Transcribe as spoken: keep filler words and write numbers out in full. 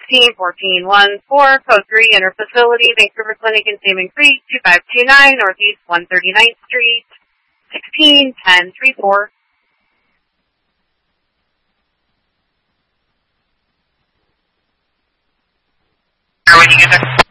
sixteen fourteen one four, code three, Interfacility, Vancouver Clinic in Salmon Creek, two five two nine, Northeast one hundred thirty-ninth Street, sixteen ten thirty-four. When you get there.